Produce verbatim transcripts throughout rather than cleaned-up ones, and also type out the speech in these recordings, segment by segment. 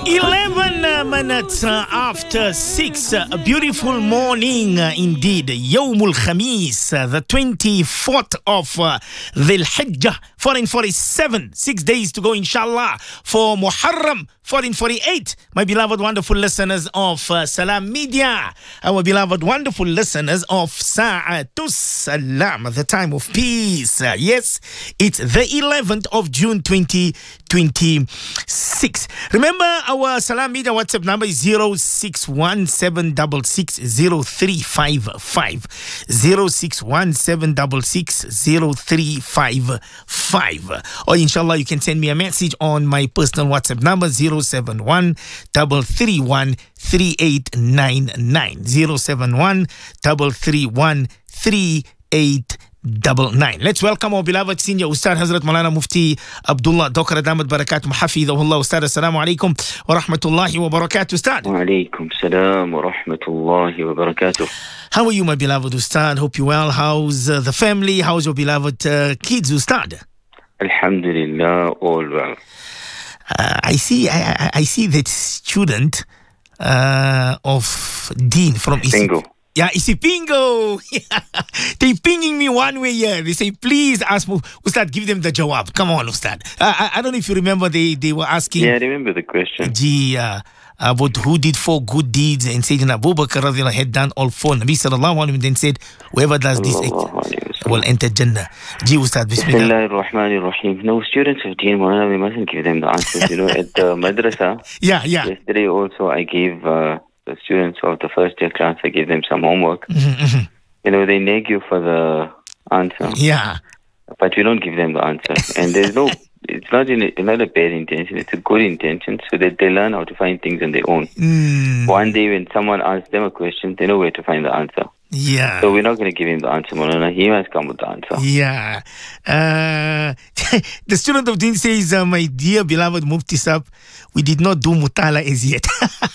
eleven minutes after six. A beautiful morning uh, indeed. Yawmul Khamis, uh, the twenty-fourth of uh, Dhul Hijjah, fourteen forty-seven. Six days to go, inshallah, for Muharram, fourteen forty-eight. My beloved, wonderful listeners of uh, Salam Media, our beloved, wonderful listeners of Sa'atus Salam, the time of peace. Uh, yes, it's the eleventh of June, twenty twenty-six. Remember, our Salam Media WhatsApp number is zero six one seven six six zero three five five. zero six one seven six six zero three five five. Or inshallah, you can send me a message on my personal WhatsApp number zero seven one three three one three eight nine nine. zero seven one three three one three eight Double nine. Let's welcome our beloved senior Ustad Hazrat Maulana Mufti Abdullah Dokra Damat Barakatum Hafidhahullah. Ustad, assalamu alaikum wa rahmatullahi wa barakatuh. Ustad. Wa alaikum salam wa rahmatullahi wa barakatuh. How are you, my beloved Ustad? Hope you're well. How's uh, the family? How's your beloved uh, kids, Ustad? Alhamdulillah, all well. Uh, I see. I, I, I see that student uh, of Deen from Single. Yeah, Isipingo. They pinging me one way here. They say, please ask Ustad, give them the jawab. Come on, Ustad. Uh, I, I don't know if you remember, they, they were asking. Yeah, I remember the question. Gee, uh, about who did four good deeds, and Sayyidina Abu Bakr radiallahu had done all four. Nabi sallallahu alayhi wa sallam then said, whoever does this will enter Jannah. Gee, Ustad, bismillah. Bismillah ar-Rahman ar-Rahim. No, students of Deen, Maulana, we mustn't give them the answers. You know, at the madrasa, yeah, yeah. yesterday also I gave uh, the students of the first year class, I gave them some homework. Mm-hmm, mm-hmm. You know, they nag you for the answer. Yeah. But we don't give them the answer. And there's no, it's not, in a, not a bad intention, it's a good intention, so that they learn how to find things on their own. Mm. One day when someone asks them a question, they know where to find the answer. Yeah. So we're not going to give him the answer, Maulana. He must come with the answer. Yeah. Uh, the student of Deen says, uh, my dear beloved Mufti Sab, we did not do Mutala as yet.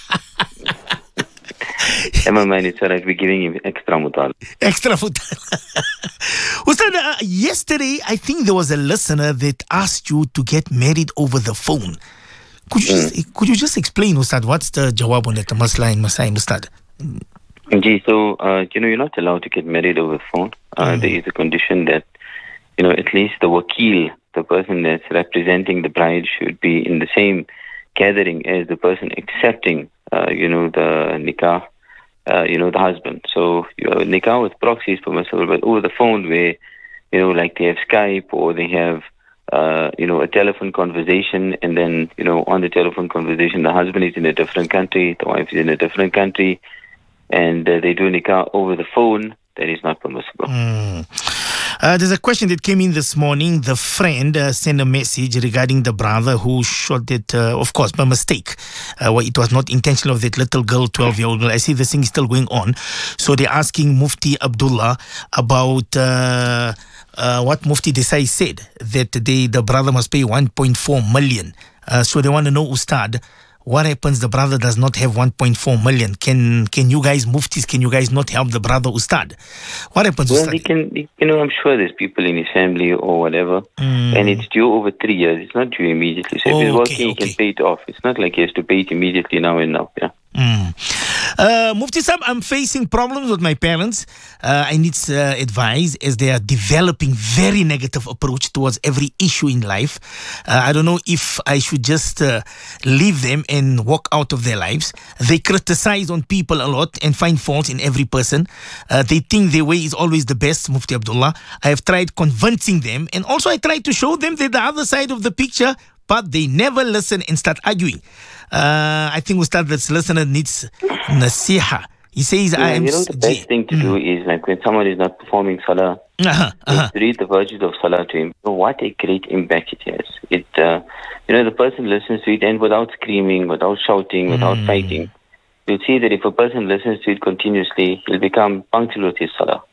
Never mind, it's all right. We're giving him extra mutala. Extra mutala. Ustad, uh, yesterday, I think there was a listener that asked you to get married over the phone. Could you, mm. just, could you just explain, Ustad, what's the jawab on that? Masla and Masaim, Ustad. Gee, so, uh, you know, you're not allowed to get married over the phone. Uh, mm. There is a condition that, you know, at least the wakil, the person that's representing the bride, should be in the same gathering as the person accepting, uh, you know, the nikah. Uh, you know, the husband. So, you know, nikah with proxy is permissible, but over the phone where, you know, like they have Skype or they have, uh, you know, a telephone conversation, and then, you know, on the telephone conversation, the husband is in a different country, the wife is in a different country, and uh, they do nikah over the phone, that is not permissible. Mm. Uh, there's a question that came in this morning. The friend uh, sent a message regarding the brother who shot it, uh, of course, by mistake. Uh, well, it was not intentional of that little girl, twelve-year-old girl. I see this thing is still going on. So they're asking Mufti Abdullah about uh, uh, what Mufti Desai said, that they, the brother must pay one point four million. Uh, so they want to know, Ustad, what happens the brother does not have one point four million? Can can you guys, Muftis, can you guys not help the brother, Ustad? What happens, well, Ustad? He can, you know, I'm sure there's people in his family or whatever, mm. and it's due over three years. It's not due immediately. So if oh, he's working, okay, he okay. can pay it off. It's not like he has to pay it immediately now and now. Yeah. Mm. Uh, Mufti Sab, I'm facing problems with my parents. Uh, I need uh, advice as they are developing very negative approach towards every issue in life. Uh, I don't know if I should just uh, leave them and walk out of their lives. They criticize on people a lot and find faults in every person. Uh, they think their way is always the best, Mufti Abdullah. I have tried convincing them, and also I tried to show them that the other side of the picture, but they never listen and start arguing. Uh, I think Ustad, this listener needs nasiha. He says, yeah, I am... You know, the best thing to mm. do is, like, when someone is not performing salah, uh-huh, uh-huh. to read the virtues of salah to him. So what a great impact it has. It, uh, you know, the person listens to it, and without screaming, without shouting, without mm. fighting, you'll see that if a person listens to it continuously, he'll become punctual with his salah.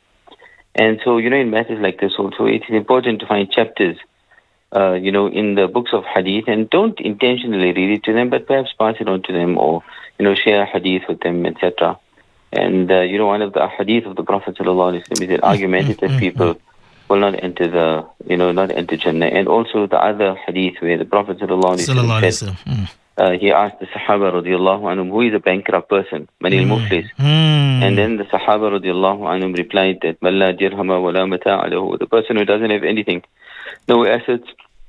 And so, you know, in matters like this also, it is important to find chapters, uh, you know, in the books of hadith, and don't intentionally read it to them, but perhaps pass it on to them, or, you know, share hadith with them, et cetera. And, uh, you know, one of the hadith of the Prophet ﷺ is that argumentative people will not enter the, you know, not enter Jannah. And also the other hadith where the Prophet ﷺ said, uh, he asked the Sahaba radiallahu anhum, who is a bankrupt person? Mani al-Muflis. Mm. And then the Sahaba radiallahu anhum replied that, Man la dirhama wa la mata'a lahu. The person who doesn't have anything, no assets,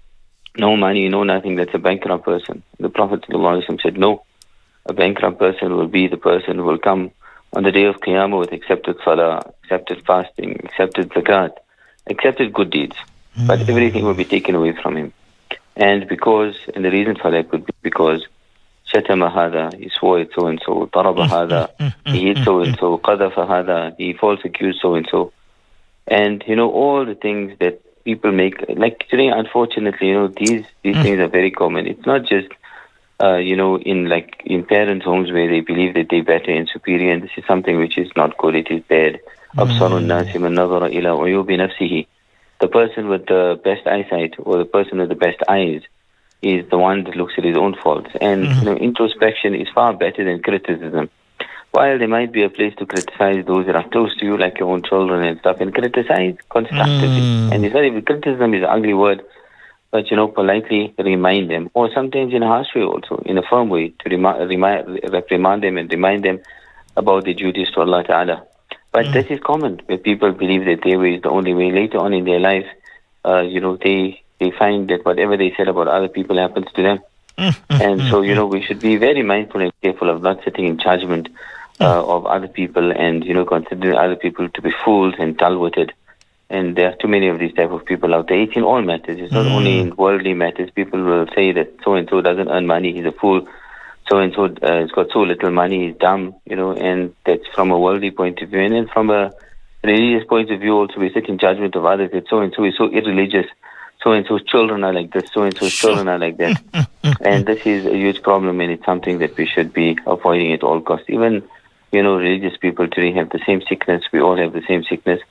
no money, no nothing, that's a bankrupt person. The Prophet sallallahu alaihi wasallam said, no. A bankrupt person will be the person who will come on the day of Qiyamah with accepted salah, accepted fasting, accepted zakat, accepted good deeds. Mm. But everything will be taken away from him. And because, and the reason for that would be because Shatama hada, he swore it so and so, Taraba hada, he hit so and so, Qadafa hada, he false accused so and so. And, you know, all the things that people make, like today, unfortunately, you know, these, these mm. things are very common. It's not just, uh, you know, in like in parents' homes where they believe that they're better and superior, and this is something which is not good, it is bad. أَبْصَرُ النَّاسِ مَنْ نَظَرَ إِلَىٰ عُيُوبِ نَفْسِهِ. The person with the best eyesight or the person with the best eyes is the one that looks at his own faults. And mm-hmm. you know, introspection is far better than criticism. While there might be a place to criticize those that are close to you, like your own children and stuff, and criticize constructively. Mm. And it's not even criticism is an ugly word, but you know, politely remind them, or sometimes in a harsh way also, in a firm way, to remi- remi- reprimand them and remind them about the duties to Allah Ta'ala. But mm. this is common, where people believe that their way is the only way. Later on in their life, uh, you know, they, they find that whatever they said about other people happens to them. Mm. And so, you know, we should be very mindful and careful of not sitting in judgment uh, of other people and, you know, considering other people to be fools and dull-witted. And there are too many of these type of people out there. It's in all matters. It's not mm. only in worldly matters. People will say that so-and-so doesn't earn money, he's a fool. So-and-so uh, has got so little money, he's dumb, you know, and that's from a worldly point of view. And then from a religious point of view also, we sit in judgment of others that so-and-so is so irreligious. So-and-so's children are like this, so-and-so's children are like that. And this is a huge problem, and it's something that we should be avoiding at all costs. Even, you know, religious people today have the same sickness. We all have the same sickness.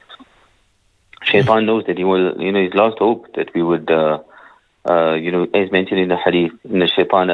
Shaitan knows that he will, you know, he's lost hope that we would... Uh, Uh, you know, as mentioned in the hadith, in the Shaitan,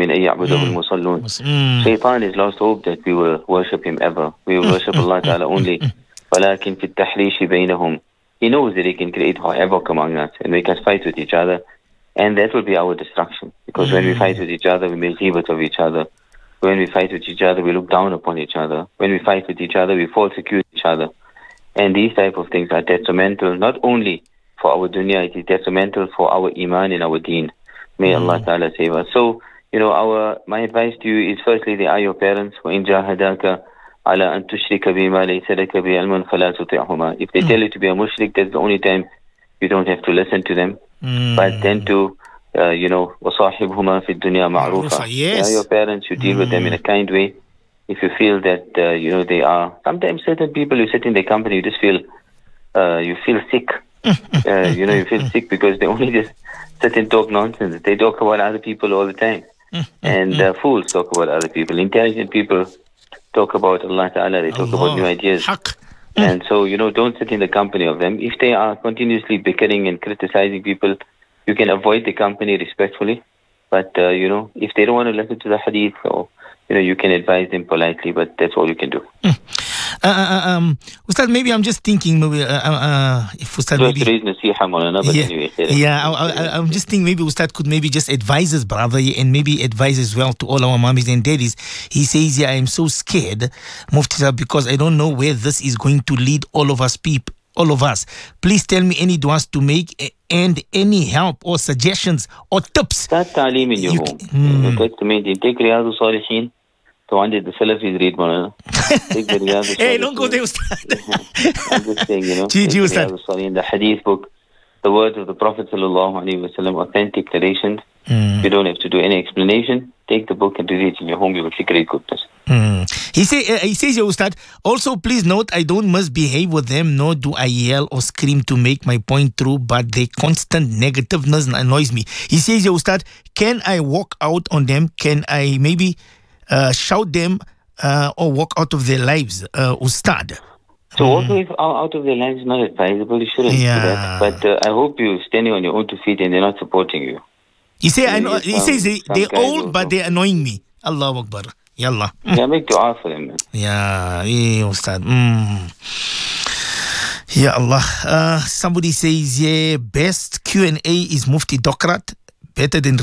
mm. Shaitan has lost hope that we will worship him ever. We will worship Allah Ta'ala only. وَلَكِنْ فِي التَّحْرِيشِ بَيْنَهُمْ. He knows that he can create havoc among us and make us fight with each other. And that will be our destruction. Because mm. when we fight with each other, we make ghibah of each other. When we fight with each other, we look down upon each other. When we fight with each other, we false accuse each other. And these type of things are detrimental, not only for our dunya, it is detrimental for our iman and our deen. May mm. Allah Ta'ala save us. So, you know, our my advice to you is firstly, they are your parents. وَإِنْ جَاهَدَاكَ عَلَىٰ أَن تُشْرِكَ بِمَا لَيْسَ لَكَ بِهِ عِلْمٌ فَلَا تُطِعْهُمَا. If they mm. tell you to be a mushrik, that's the only time you don't have to listen to them. Mm. But then to, uh, you know, وَصَاحِبْهُمَا فِي الدُّنْيَا مَعْرُوفًا. Yes. They are your parents, you deal mm. with them in a kind way. If you feel that, uh, you know, they are, sometimes certain people, you sit in their company, you just feel, uh, you feel sick. uh, you know, you feel sick because they only just sit and talk nonsense. They talk about other people all the time. And uh, fools talk about other people. Intelligent people talk about Allah Ta'ala. They talk Allah. about new ideas. And so, you know, don't sit in the company of them. If they are continuously bickering and criticizing people, you can avoid the company respectfully. But, uh, you know, if they don't want to listen to the hadith, or, you know, you can advise them politely, but that's all you can do. Uh, uh, um, Ustad, maybe I'm just thinking, maybe, uh, uh, if Ustad maybe... Yeah, anyway, yeah I, I, I'm just thinking maybe Ustad could maybe just advise his brother and maybe advise as well to all our mommies and daddies. He says, yeah, I'm so scared, Mufti, because I don't know where this is going to lead all of us people. All of us. Please tell me any du'as to make and any help or suggestions or tips. Start ta'aleem in your you home. Mm. That's the main thing. Take Riyadh Salihin. The one that the Salafis read, man. Take the Riyadh Hey, don't go there, Ustad. I'm just saying, you know. G G, Ustad. The Hadith book, the words of the Prophet Sallallahu Alaihi Wasallam, authentic narrations. Mm. You don't have to do any explanation. Take the book and read it in your home. You will see great goodness. Mm. He, say, uh, he says, Ustad, also please note, I don't misbehave with them, nor do I yell or scream to make my point through, but their constant negativeness annoys me. He says, Ustad, can I walk out on them? Can I maybe uh, shout them uh, or walk out of their lives, uh, Ustad? So mm. walking out of their lives is not advisable. You shouldn't yeah. do that. But uh, I hope you're standing on your own two feet and they're not supporting you. He, say, I know, he some, says they, they're old, also. But they're annoying me. Allahu Akbar. Yallah. Yeah, make dua for them, man. Yeah, yeah, Ustad. Mm. Ya Allah. Uh, somebody says, yeah, best Q and A is Mufti Dokrat. Better than